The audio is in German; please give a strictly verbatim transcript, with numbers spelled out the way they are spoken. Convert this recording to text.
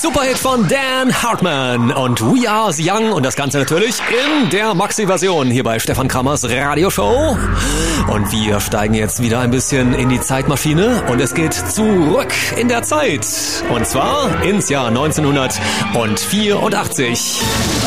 Superhit von Dan Hartman und We Are the Young und das Ganze natürlich in der Maxi-Version hier bei Stefan Krammers Radioshow. Und wir steigen jetzt wieder ein bisschen in die Zeitmaschine und es geht zurück in der Zeit. Und zwar ins Jahr neunzehnhundertvierundachtzig.